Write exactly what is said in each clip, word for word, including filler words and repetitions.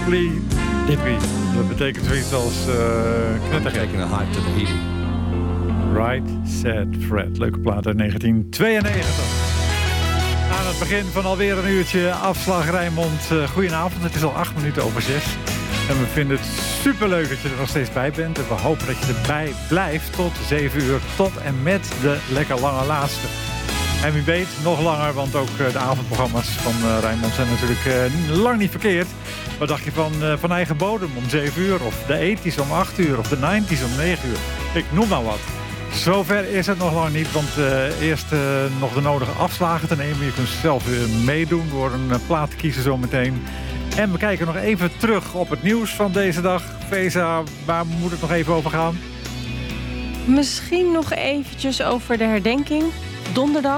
Flee Dippy. Dat betekent zoiets als uh, knettergek. Taking a hike to the heating. Right, Said Fred. Leuke plaat uit negentien tweeënnegentig. Aan het begin van alweer een uurtje afslag Rijnmond. Uh, goedenavond, het is al acht minuten over zes. En we vinden het superleuk dat je er nog steeds bij bent. En we hopen dat je erbij blijft tot zeven uur. Tot en met de lekker lange laatste. En wie weet nog langer, want ook de avondprogramma's van uh, Rijnmond zijn natuurlijk uh, lang niet verkeerd. Wat dacht je van, uh, van eigen bodem om zeven uur? Of de ethisch om acht uur? Of de nineties om negen uur? Ik noem maar wat. Zover is het nog lang niet, want uh, eerst uh, nog de nodige afslagen te nemen. Je kunt zelf weer meedoen door een uh, plaat te kiezen zometeen. En we kijken nog even terug op het nieuws van deze dag. Feza, waar moet het nog even over gaan? Misschien nog eventjes over de herdenking. Donderdag.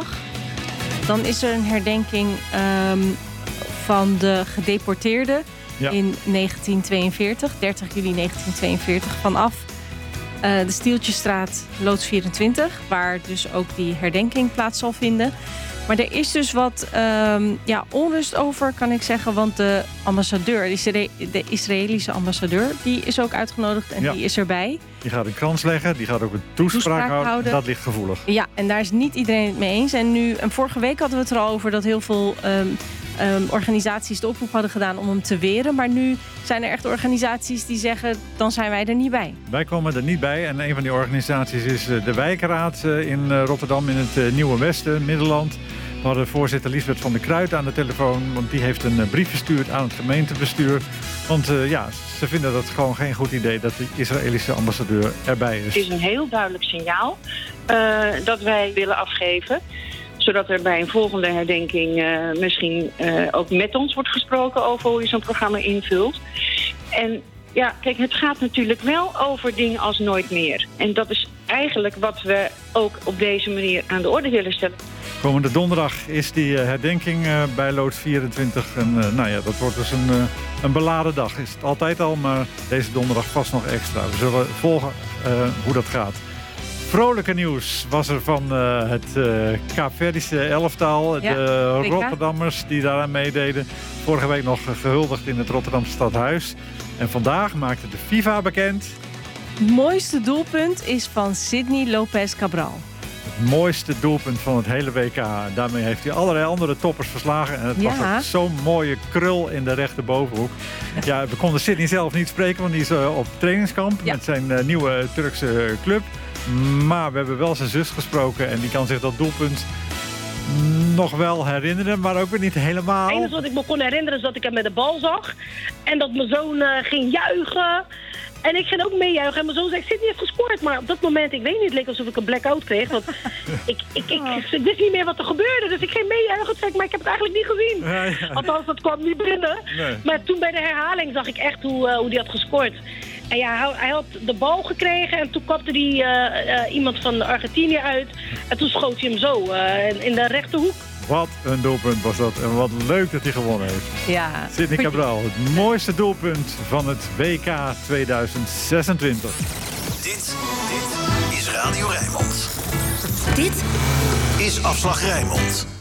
Dan is er een herdenking um, van de gedeporteerden ja. in negentien tweeënveertig. dertig juli negentien tweeënveertig. Vanaf uh, de Stieltjesstraat, loods vierentwintig. Waar dus ook die herdenking plaats zal vinden. Maar er is dus wat um, ja, onrust over, kan ik zeggen. Want de ambassadeur, de Israëlische ambassadeur, die is ook uitgenodigd en ja. die is erbij. Die gaat een krans leggen, die gaat ook een toespraak, toespraak houden. houden. Dat ligt gevoelig. Ja, en daar is niet iedereen het mee eens. En nu, en vorige week hadden we het er al over dat heel veel um, um, organisaties de oproep hadden gedaan om hem te weren. Maar nu zijn er echt organisaties die zeggen, dan zijn wij er niet bij. Wij komen er niet bij. En een van die organisaties is de Wijkraad in Rotterdam in het Nieuwe Westen, Middelland. We hadden voorzitter Liesbeth van der Kruijt aan de telefoon. Want die heeft een brief verstuurd aan het gemeentebestuur. Want uh, ja, ze vinden dat gewoon geen goed idee dat de Israëlische ambassadeur erbij is. Het is een heel duidelijk signaal uh, dat wij willen afgeven. Zodat er bij een volgende herdenking uh, misschien uh, ook met ons wordt gesproken over hoe je zo'n programma invult. En ja, kijk, het gaat natuurlijk wel over dingen als nooit meer. En dat is eigenlijk wat we ook op deze manier aan de orde willen stellen. Komende donderdag is die uh, herdenking uh, bij loods vierentwintig. En uh, nou ja, dat wordt dus een, uh, een beladen dag. Is het altijd al, maar deze donderdag vast nog extra. We zullen volgen uh, hoe dat gaat. Vrolijke nieuws was er van uh, het uh, Kaapverdische elftal. Ja, de Rotterdammers die daaraan meededen. Vorige week nog gehuldigd in het Rotterdamse Stadhuis. En vandaag maakte de FIFA bekend. Het mooiste doelpunt is van Sidney Lopez Cabral. Het mooiste doelpunt van het hele W K. Daarmee heeft hij allerlei andere toppers verslagen. En het ja. was ook zo'n mooie krul in de rechterbovenhoek. Ja, we konden Sidney zelf niet spreken, want die is uh, op trainingskamp ja. met zijn uh, nieuwe Turkse club. Maar we hebben wel zijn zus gesproken en die kan zich dat doelpunt nog wel herinneren, maar ook weer niet helemaal. Het enige wat ik me kon herinneren is dat ik hem met de bal zag. En dat mijn zoon uh, ging juichen. En ik ging ook meejuichen. En mijn zoon zei, Sidney heeft gescoord. Maar op dat moment, ik weet niet, het leek alsof ik een blackout kreeg. Want ik, ik, ik, ik, ik wist niet meer wat er gebeurde. Dus ik ging meejuichen. Toen zei ik, maar ik heb het eigenlijk niet gezien. Ja, ja. Althans, dat kwam niet binnen. Nee. Maar toen bij de herhaling zag ik echt hoe, uh, hoe die had gescoord. En ja, hij, hij had de bal gekregen en toen kapte hij uh, uh, iemand van Argentinië uit. En toen schoot hij hem zo uh, in de rechterhoek. Wat een doelpunt was dat. En wat leuk dat hij gewonnen heeft. Ja. Sidney Cabral, het mooiste doelpunt van het W K tweeduizend zesentwintig. Dit, dit is Radio Rijnmond. Dit is Afslag Rijnmond.